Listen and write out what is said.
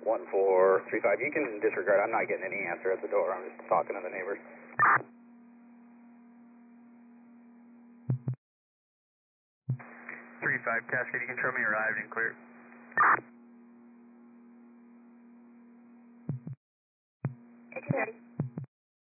1435. You can disregard. I'm not getting any answer at the door. I'm just talking to the neighbors. 35 Cascade, you can show me arrived and clear. It's ready.